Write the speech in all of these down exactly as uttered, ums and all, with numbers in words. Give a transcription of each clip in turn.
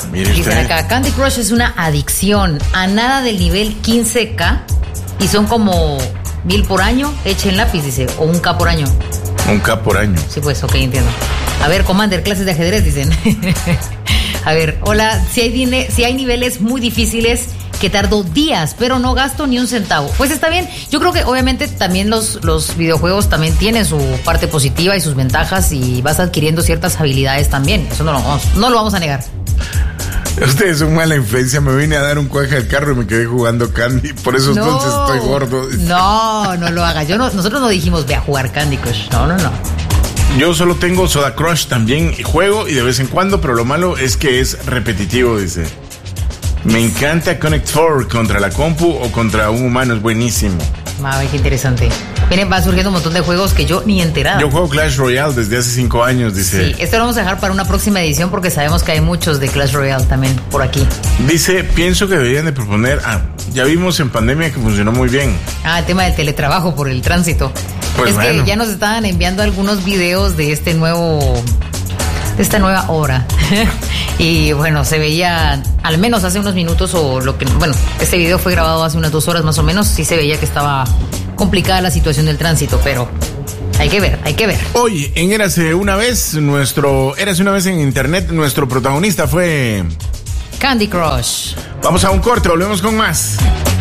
Mire Dicen usted. acá, Candy Crush es una adicción a nada del nivel quince K y son como mil por año, echen lápiz, dice, o un K por año. Un K por año. Sí, pues, ok, entiendo. A ver, Commander, clases de ajedrez, dicen. A ver, hola, si hay, dine- si hay niveles muy difíciles que tardo días, pero no gasto ni un centavo. Pues está bien. Yo creo que obviamente también los, los videojuegos también tienen su parte positiva y sus ventajas y vas adquiriendo ciertas habilidades también. Eso no lo vamos, no lo vamos a negar. Ustedes son mala influencia. Me vine a dar un cuaje al carro y me quedé jugando Candy. Por eso No, entonces estoy gordo. No, no lo hagas. Yo no, nosotros no dijimos ve a jugar Candy Crush. No, no, no. Yo solo tengo Soda Crush también y juego y de vez en cuando, pero lo malo es que es repetitivo, dice. Me encanta Connect cuatro contra la compu o contra un humano, es buenísimo. A ver, qué interesante. Miren, van surgiendo un montón de juegos que yo ni enteraba. Yo juego Clash Royale desde hace cinco años, dice. Sí, esto lo vamos a dejar para una próxima edición porque sabemos que hay muchos de Clash Royale también por aquí. Dice, pienso que deberían de proponer, ah, ya vimos en pandemia que funcionó muy bien. Ah, el tema del teletrabajo por el tránsito. Pues es bueno. que ya nos estaban enviando algunos videos de este nuevo, de esta nueva hora. Y bueno, se veía, al menos hace unos minutos o lo que, bueno, este video fue grabado hace unas dos horas más o menos, sí se veía que estaba complicada la situación del tránsito, pero hay que ver, hay que ver. Hoy, en Érase una vez, nuestro, Érase una vez en internet, nuestro protagonista fue Candy Crush. Vamos a un corte, volvemos con más.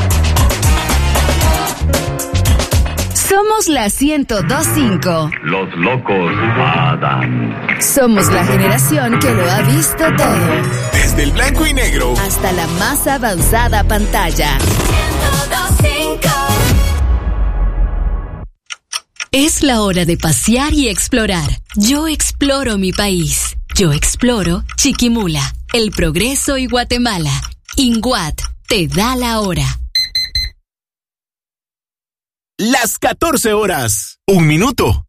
Somos la ciento dos punto cinco. Los locos Adán. Somos la generación que lo ha visto todo. Desde el blanco y negro Hasta la más avanzada pantalla. Es la hora de pasear y explorar. Yo exploro mi país. Yo exploro Chiquimula, El Progreso y Guatemala. INGUAT te da la hora. Las catorce horas. Un minuto.